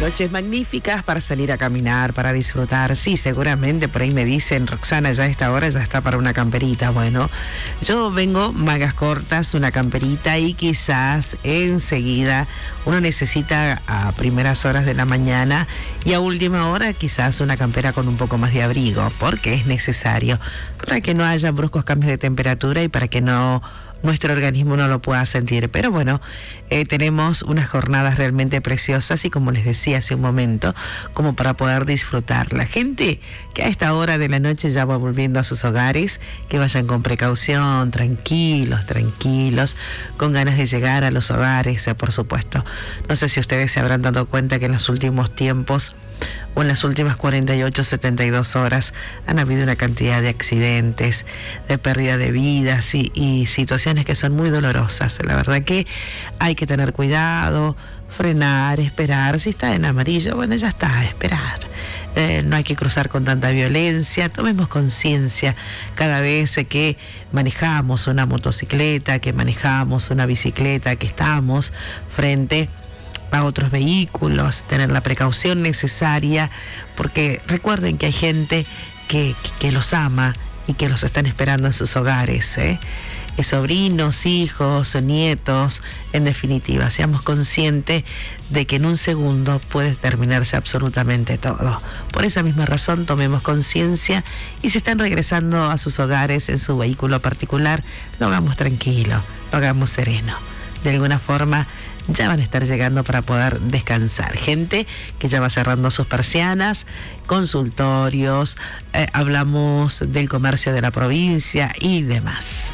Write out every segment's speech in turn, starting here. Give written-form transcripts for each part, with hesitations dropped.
Noches magníficas para salir a caminar, para disfrutar. Sí, seguramente por ahí me dicen, Roxana, ya a esta hora ya está para una camperita. Bueno, yo vengo mangas cortas, una camperita y quizás enseguida uno necesita a primeras horas de la mañana y a última hora quizás una campera con un poco más de abrigo, porque es necesario para que no haya bruscos cambios de temperatura y para que nuestro organismo no lo pueda sentir. Pero bueno, tenemos unas jornadas realmente preciosas y, como les decía hace un momento, como para poder disfrutar. La gente que a esta hora de la noche ya va volviendo a sus hogares, que vayan con precaución, tranquilos, con ganas de llegar a los hogares, por supuesto. No sé si ustedes se habrán dado cuenta que en los últimos tiempos o en las últimas 48, 72 horas han habido una cantidad de accidentes, de pérdida de vidas y situaciones que son muy dolorosas. La verdad que hay que tener cuidado, frenar, esperar. Si está en amarillo, bueno, ya está, esperar. No hay que cruzar con tanta violencia. Tomemos conciencia cada vez que manejamos una motocicleta, que manejamos una bicicleta, que estamos frente a otros vehículos, tener la precaución necesaria, porque recuerden que hay gente que los ama y que los están esperando en sus hogares, sobrinos, hijos, nietos. En definitiva, seamos conscientes de que en un segundo puede terminarse absolutamente todo. Por esa misma razón, tomemos conciencia y si están regresando a sus hogares en su vehículo particular, lo hagamos tranquilo, lo hagamos sereno. De alguna forma ya van a estar llegando para poder descansar. Gente que ya va cerrando sus persianas, consultorios, hablamos del comercio de la provincia y demás.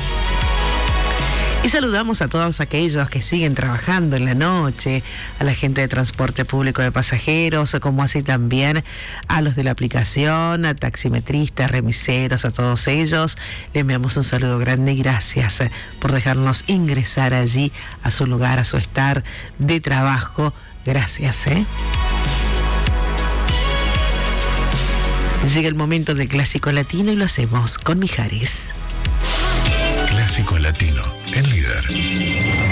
Y saludamos a todos aquellos que siguen trabajando en la noche, a la gente de transporte público de pasajeros, como así también a los de la aplicación, a taximetristas, remiseros, a todos ellos. Le enviamos un saludo grande y gracias por dejarnos ingresar allí a su lugar, a su estar de trabajo. Gracias. Llega el momento del Clásico Latino y lo hacemos con Mijares. Clásico Latino, el líder.